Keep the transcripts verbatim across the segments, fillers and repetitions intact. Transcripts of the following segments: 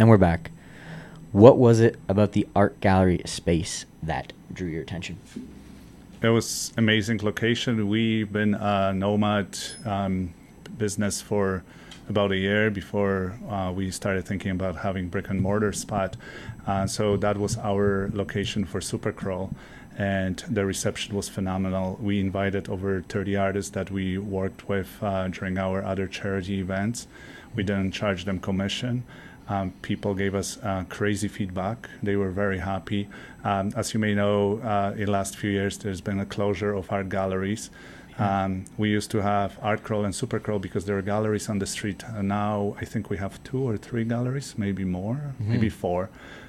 And we're back. What was it about the art gallery space that drew your attention? It was amazing location. We've been a nomad um, business for about a year before uh, we started thinking about having brick and mortar spot. Uh, so that was our location for Supercrawl, and the reception was phenomenal. We invited over thirty artists that we worked with uh, during our other charity events. We didn't charge them commission. Um, people gave us uh, crazy feedback. They were very happy. Um, as you may know, uh, in the last few years, there's been a closure of art galleries. Um, we used to have Artcrawl and Supercrawl because there are galleries on the street. And now I think we have two or three galleries, maybe more, mm-hmm. maybe four.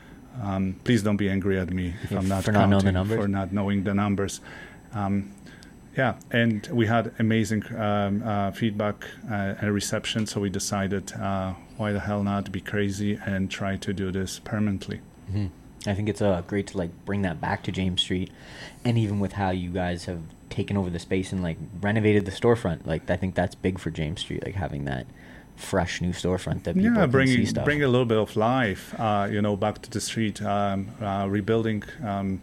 Um, please don't be angry at me if, if I'm not for counting, not knowing the numbers. for not knowing the numbers. Um, Yeah, and we had amazing um, uh, feedback uh, and reception, so we decided, uh, why the hell not be crazy and try to do this permanently. Mm-hmm. I think it's uh, great to like bring that back to James Street, and even with how you guys have taken over the space and like renovated the storefront, like I think that's big for James Street, like having that fresh new storefront that people yeah, can bringing see stuff. bring a little bit of life, uh, you know, back to the street, um, uh, rebuilding um,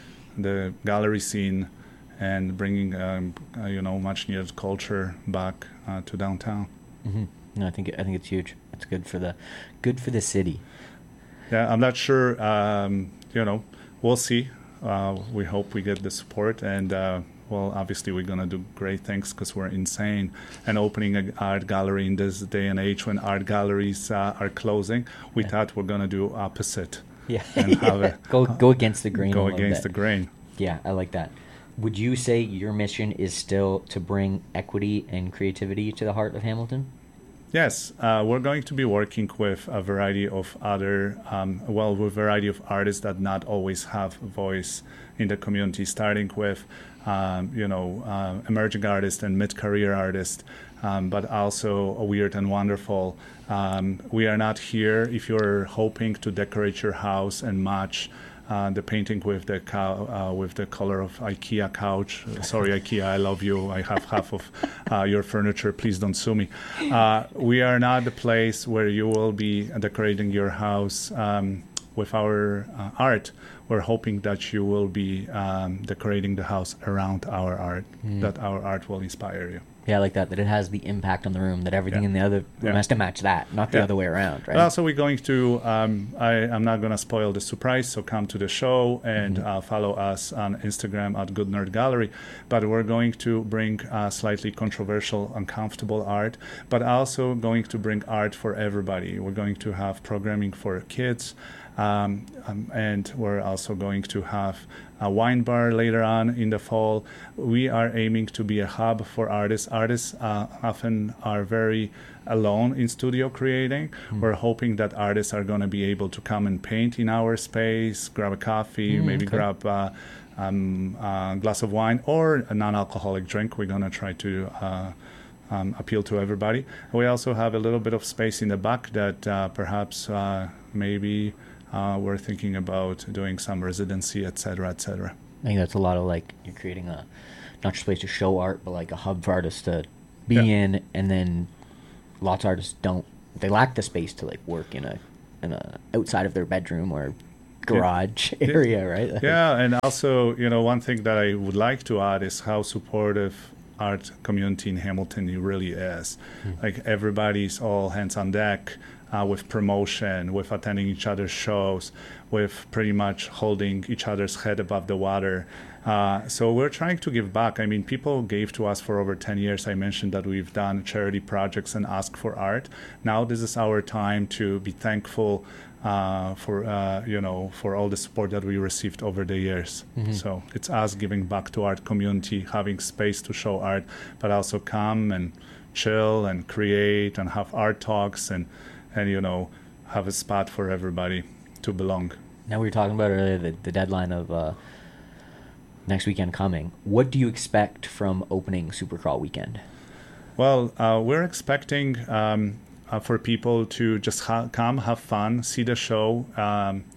the gallery scene. And bringing, um, uh, you know, much needed culture back uh, to downtown. Mm-hmm. No, I think I think it's huge. It's good for the, good for the city. Yeah, I'm not sure. Um, you know, we'll see. Uh, we hope we get the support, and uh, well, obviously we're gonna do great things because we're insane. And opening an art gallery in this day and age when art galleries uh, are closing, we yeah. thought we're gonna do opposite. Yeah, and have a, go go against the grain. Go against the grain. Yeah, I like that. Would you say your mission is still to bring equity and creativity to the heart of Hamilton? Yes, uh, we're going to be working with a variety of other, um, well, with a variety of artists that not always have a voice in the community, starting with, um, you know, uh, emerging artists and mid-career artists, um, but also a Weird and Wonderful. Um, we are not here if you're hoping to decorate your house and match Uh, the painting with the cow, uh, with the color of IKEA couch. Uh, sorry, IKEA, I love you. I have half of uh, your furniture. Please don't sue me. Uh, we are not the place where you will be decorating your house um, with our uh, art. We're hoping that you will be um, decorating the house around our art, mm. that our art will inspire you. Yeah, I like that, that it has the impact on the room, that everything yeah. in the other room yeah. has to match that, not the yeah. other way around, right? Well, so we're going to, um, I, I'm not going to spoil the surprise, so come to the show and mm-hmm. uh, follow us on Instagram at Good Nerd Gallery. But we're going to bring uh, slightly controversial, uncomfortable art, but also going to bring art for everybody. We're going to have programming for kids, um, um, and we're also going to have a wine bar later on in the fall. We are aiming to be a hub for artists. Artists uh, often are very alone in studio creating. Mm. We're hoping that artists are going to be able to come and paint in our space, grab a coffee, mm, maybe okay. grab uh, um, a glass of wine or a non-alcoholic drink. We're going to try to uh, um, appeal to everybody. We also have a little bit of space in the back that uh, perhaps uh, maybe Uh, we're thinking about doing some residency, et cetera, et cetera. I think that's a lot of like you're creating a not just a place to show art, but like a hub for artists to be yeah. in, and then lots of artists don't. They lack the space to like work in a in a outside of their bedroom or garage yeah. area, right? Yeah, and also you know one thing that I would like to add is how supportive art community in Hamilton really is. Hmm. Like everybody's all hands on deck. Uh, with promotion, with attending each other's shows, with pretty much holding each other's head above the water. Uh, so we're trying to give back. I mean, people gave to us for over ten years. I mentioned that we've done charity projects and asked for art. Now this is our time to be thankful uh, for, uh, you know, for all the support that we received over the years. Mm-hmm. So it's us giving back to art community, having space to show art, but also come and chill and create and have art talks and and, you know, have a spot for everybody to belong. Now, we were talking about earlier the, the deadline of uh, next weekend coming. What do you expect from opening Supercrawl weekend? Well, uh, we're expecting um, uh, for people to just ha- come, have fun, see the show, um,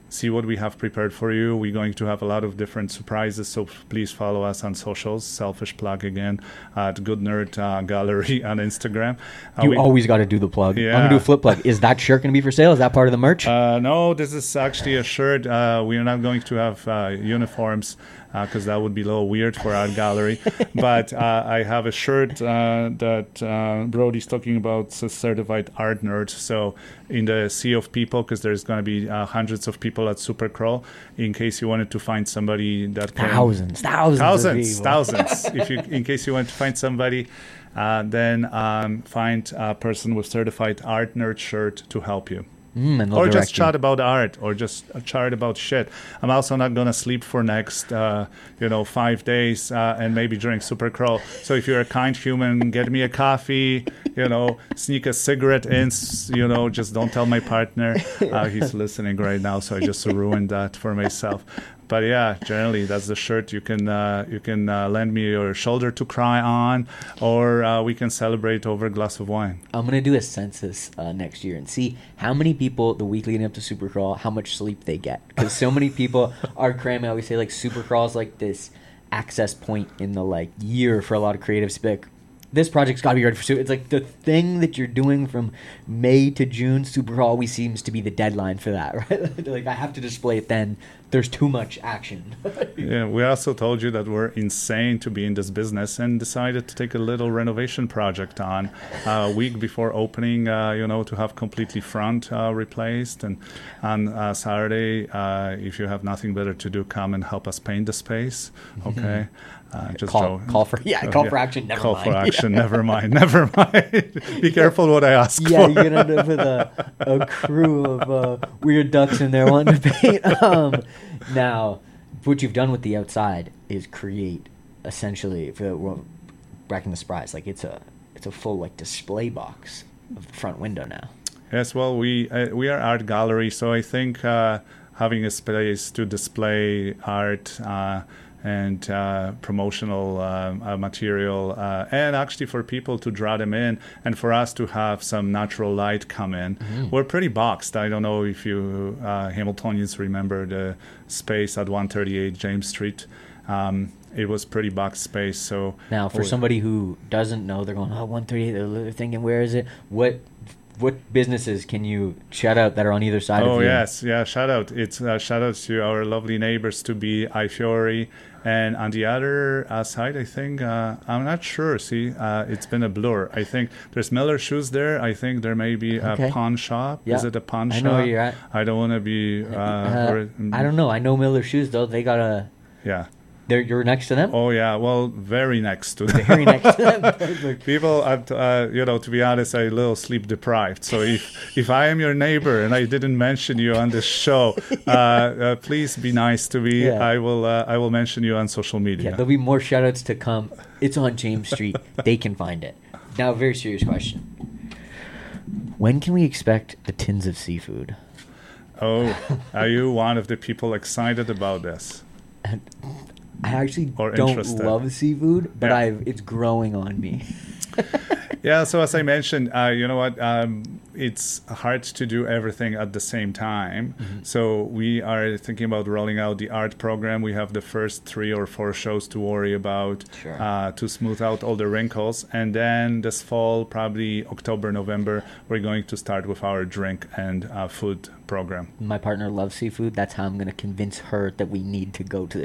see what we have prepared for you. We're going to have a lot of different surprises, so please follow us on socials. Selfish plug again at Good Nerd uh, Gallery on Instagram. Uh, You we- always got to do the plug. I'm Yeah. gonna do a flip plug. Is that shirt gonna be for sale? Is that part of the merch? Uh, no, this is actually a shirt. Uh, we are not going to have uh, uniforms because that would be a little weird for our gallery. But uh, I have a shirt uh, that uh, Brody's talking about, says certified art nerd. So in the sea of people, because there's going to be uh, hundreds of people at Supercrawl, in case you wanted to find somebody that can... thousands, thousands, of Thousands, people. thousands. If you, in case you want to find somebody, uh, then um, find a person with certified art nerd shirt to help you. Mm, and they'll Or just direct you. chat about art, or just uh, chat about shit. I'm also not gonna sleep for next, uh, you know, five days, uh, and maybe during Supercrawl. So if you're a kind human, get me a coffee. You know, sneak a cigarette in. s- You know, just don't tell my partner. Uh, he's listening right now, so I just ruined that for myself. But yeah, generally that's the shirt you can uh, you can uh, lend me your shoulder to cry on, or uh, we can celebrate over a glass of wine. I'm gonna do a census uh, next year and see how many people the week leading up to Supercrawl, how much sleep they get, because so many people are cramming. I always say like Supercrawl is like this access point in the like year for a lot of creatives. to be Like, this project's got to be ready for Super. It's like the thing that you're doing from May to June. Supercrawl always seems to be the deadline for that, right? Like I have to display it then. There's too much action. Yeah, we also told you that we're insane to be in this business and decided to take a little renovation project on uh, a week before opening, uh, you know, to have completely front uh, replaced. And on uh, Saturday, uh, if you have nothing better to do, come and help us paint the space. Okay. Uh, just Call- joke. call for- yeah, call for action, never call mind. for action. Never mind. Never mind. Be careful what I ask Yeah, for. you're gonna end up with a, a crew of uh, weird ducks in there wanting to paint. Um, now, what you've done with the outside is create essentially for well, back in the surprise, like it's a it's a full like display box of the front window now. Yes, well, we uh, we are art gallery, so I think uh, having a space to display art uh, and uh, promotional uh, uh, material, uh, and actually for people to draw them in, and for us to have some natural light come in. Mm. We're pretty boxed. I don't know if you uh, Hamiltonians remember the space at one thirty-eight James Street. Um, it was pretty boxed space. So Now, for we- somebody who doesn't know, they're going, oh, one thirty-eight, they're thinking, where is it? What what businesses can you shout out that are on either side of Oh you? yes, yeah. Shout out! It's uh, shout out to our lovely neighbors to be iFiori, and on the other uh, side, I think uh, I'm not sure. See, uh, it's been a blur. I think there's Miller Shoes there. I think there may be a Okay. pawn shop. Yeah. Is it a pawn I shop? know where you're at. I don't want to be. Uh, Uh, or- I don't know. I know Miller Shoes, though. They got a... Yeah. They're, you're next to them? Oh yeah. Well, very next to them. Very next to them. Perfect. People, uh, you know, to be honest, I'm a little sleep deprived. So if, if I am your neighbor and I didn't mention you on this show, uh, uh, please be nice to me. Yeah. I will uh, I will mention you on social media. Yeah, there'll be more shout outs to come. It's on James Street. They can find it. Now, a very serious question. When can we expect the tins of seafood? Oh, are you one of the people excited about this? I actually Or don't interested. love seafood, but Yeah. I've it's growing on me. Yeah, so as I mentioned, uh, you know what? Um, it's hard to do everything at the same time. Mm-hmm. So we are thinking about rolling out the art program. We have the first three or four shows to worry about Sure. uh, to smooth out all the wrinkles. And then this fall, probably October, November, we're going to start with our drink and uh, food program. My partner loves seafood. That's how I'm going to convince her that we need to go to the